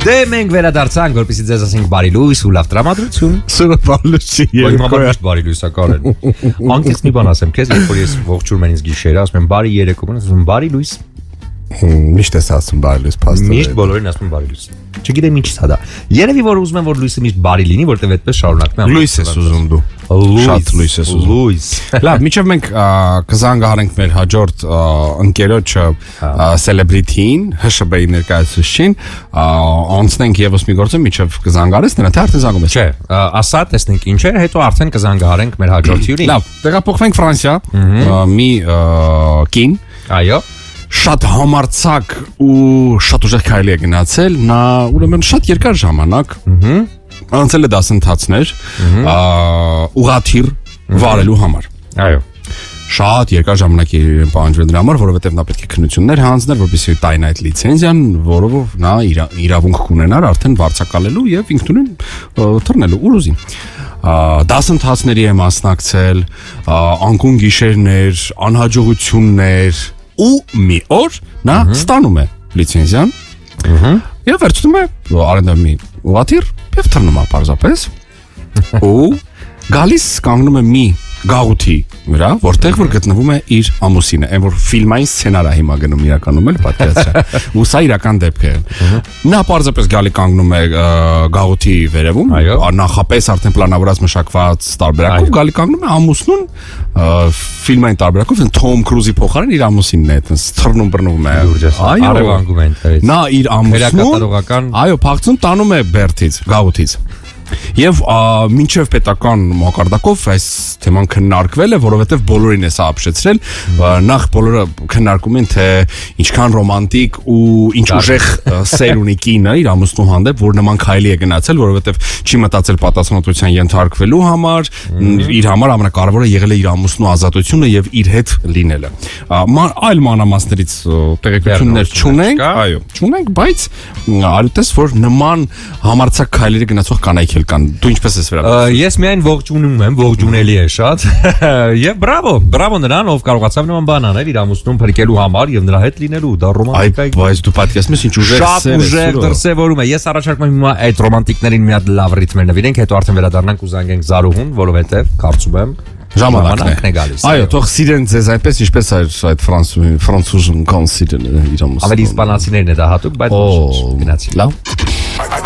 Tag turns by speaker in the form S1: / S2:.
S1: Դե մենք վերադարձանք, որպեսզի ձեզ ասենք բարի լույս ու լավ տրամադրություն։
S2: Սուրը բարլուչի
S1: Բայց բարի լույս է կարել։ Անկից մի բան ասեմ, քեզ երբ որ ես ողջունում եմ ինձ գիշերը, ասում եմ բարի երեկո, ասում եմ բարի լույս։
S2: Միշտ ես ասում բարի լույս փաստորեն։
S1: Միշտ բոլորին ասում եմ բարի լույս։ Չգիտեմ ինչ սա դա։ Երևի որ ուզում եմ որ լույսը միշտ բարի լինի, որտեվ այդպես շարունակվում է։
S2: Լույս ես ուզում դու։ Շատ լույս ես ուզում։
S1: Լույս։
S2: Լավ, միջև մենք կզանգահարենք մեր հաջորդ ընկերոջը celebrity-ին, ՀՇԲ-ի ներկայացուցիչին, անցնենք եւս մի գործը, միջև կզանգահարես նրան, թե արդեն զանգում ես։
S1: Չէ, ասա, տեսնենք ինչ է, հետո արդեն կզանգահարենք մեր հաջորդ հյուրին։
S2: Լավ, տեղափոխվենք Ֆրանսիա, մի կին։
S1: Այո։
S2: Շատ համարցակ ու շատ ուժեղ քայլի է գնացել, նա ուրեմն շատ երկար ժամանակ անցել է դասընթացներ ուղղաթիռ վարելու համար։
S1: Այո։
S2: Շատ երկար ժամանակ է պահանջվել դրա համար, որովհետև նա պետք է քննություններ հանձներ, որպեսզի տային այդ լիցենզիան, որով նա իրավունք կունենար արդեն վարձակալելու եւ ինքնուրույն թռնելու ուր ուզի։ Դասընթացների է մասնակցել, անկուն գիշերներ, անհաջողություններ ու մի օր նա ստանում է լիցենզիան եւ վերցնում է արենդամի ուղղաթիռ եւ թռնում է պարզապես ու գալիս կանգնում է մի գաղութի վրա, որտեղ որ գտնվում է իր ամուսինը, այն որ ֆիլմային սցենար է հիմա գնում իրականում էլ պատկերացրա։ Ու սա իրական դեպք է։ Նա պարզապես գալի կանգնում է գաղութի վերևում, նախապես արդեն պլանավորած մշակված տարբերակով գալի կանգնում է ամուսնուն ֆիլմային տարբերակով, Թոմ Քրուզի փոխարեն իր ամուսինն է, այդպես թռնում բռնվում է։
S1: Արևանգում է այնտեղից։
S2: Նա իր ամուսնուն, այո, փախցում տանում է բերթից, գաղութից։ Եվ մինչև պետական մակարդակով այս թեման քննարկվել է, որովհետև բոլորին է սա ապշեցրել, նախ բոլորը քննարկում են, թե ինչքան ռոմանտիկ ու ինչ ուժեղ սեր ունի կինը իր ամուսնու հանդեպ, որ նման քայլի է գնացել, որովհետև չի մտածել պատասխանատվության ենթարկվելու համար, իր համար ամենակարևորը եղել է իր ամուսնու ազատությունը եւ իր հետ լինելը։ Այլ մանրամասներից տեղեկություններ չունենք, այո, չունենք, բայց արուտես որ նման համարձակ քայլերի գնացող կանայք կան։ Դու ինչպես ես վերաբերվում։ Ես
S1: միայն ողջունում եմ, ողջունելի է շատ։ Եվ բրավո նրան, ով կարողացավ նման բան անել իր ամուսնուն փրկելու համար եւ նրա հետ լինելու։ Դա ռոմանտիկա է։
S2: Բայց դու պատկերացնում ես ինչ ուժեղ
S1: սեր է։ Շատ ուժեղ դրսևորում է։ Ես առաջարկում եմ հիմա այդ ռոմանտիկներին մի հատ լավ ռիթմեր նվիրենք, հետո արդեն վերադառնանք ու զանգենք Զարուհուն, որովհետեւ կարծում եմ
S2: ժամանակն է գալիս։ Այո, թող սիրեն ձեզ այնպես ինչպես այդ ֆրանսուժն կոնսիդեր իր ամուսնուն։
S1: Ավելի իսպանացիներն է դա հատուկ, բայց գնացի։
S2: Լավ։